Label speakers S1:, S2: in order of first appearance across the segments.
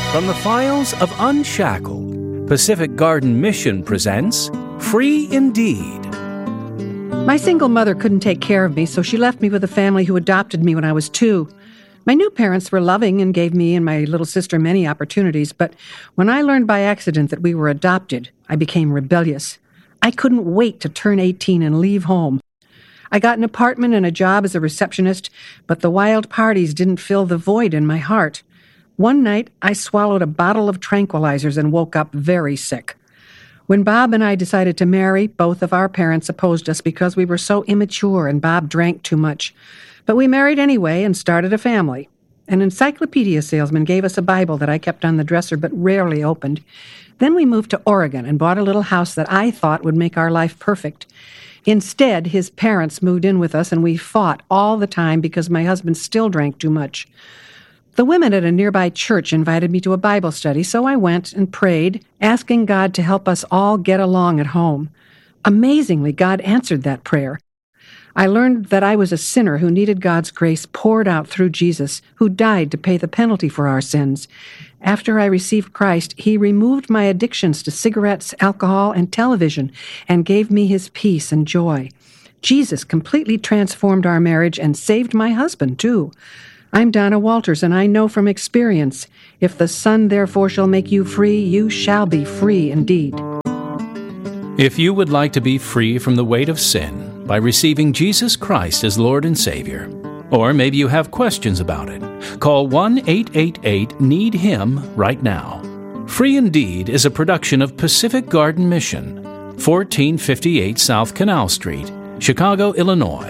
S1: From the files of Unshackled, Pacific Garden Mission presents Free Indeed.
S2: My single mother couldn't take care of me, so she left me with a family who adopted me when I was 2. My new parents were loving and gave me and my little sister many opportunities, but when I learned by accident that we were adopted, I became rebellious. I couldn't wait to turn 18 and leave home. I got an apartment and a job as a receptionist, but the wild parties didn't fill the void in my heart. One night, I swallowed a bottle of tranquilizers and woke up very sick. When Bob and I decided to marry, both of our parents opposed us because we were so immature and Bob drank too much. But we married anyway and started a family. An encyclopedia salesman gave us a Bible that I kept on the dresser but rarely opened. Then we moved to Oregon and bought a little house that I thought would make our life perfect. Instead, his parents moved in with us and we fought all the time because my husband still drank too much. The women at a nearby church invited me to a Bible study, so I went and prayed, asking God to help us all get along at home. Amazingly, God answered that prayer. I learned that I was a sinner who needed God's grace poured out through Jesus, who died to pay the penalty for our sins. After I received Christ, He removed my addictions to cigarettes, alcohol, and television, and gave me His peace and joy. Jesus completely transformed our marriage and saved my husband, too. I'm Donna Walters, and I know from experience, if the Son therefore shall make you free, you shall be free indeed.
S1: If you would like to be free from the weight of sin by receiving Jesus Christ as Lord and Savior, or maybe you have questions about it, call 1-888-NEED-HIM right now. Free Indeed is a production of Pacific Garden Mission, 1458 South Canal Street, Chicago, Illinois,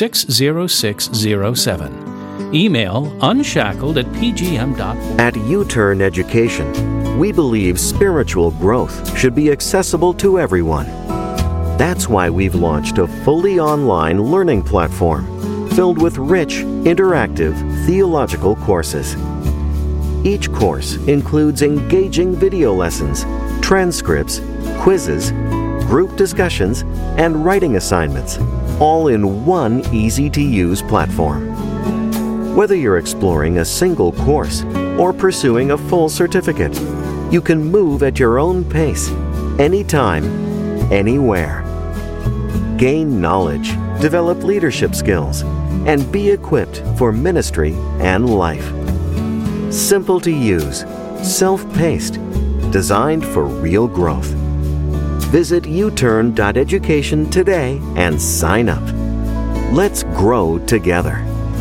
S1: 60607. Email unshackled@pgm.org.
S3: At U-Turn Education, we believe spiritual growth should be accessible to everyone. That's why we've launched a fully online learning platform filled with rich, interactive theological courses. Each course includes engaging video lessons, transcripts, quizzes, group discussions, and writing assignments, all in one easy-to-use platform. Whether you're exploring a single course or pursuing a full certificate, you can move at your own pace, anytime, anywhere. Gain knowledge, develop leadership skills, and be equipped for ministry and life. Simple to use, self-paced, designed for real growth. Visit uturn.education today and sign up. Let's grow together.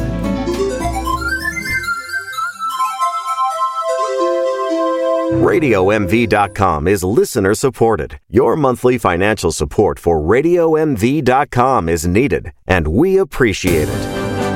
S3: RadioMV.com is listener supported. Your monthly financial support for RadioMV.com is needed, and we appreciate it.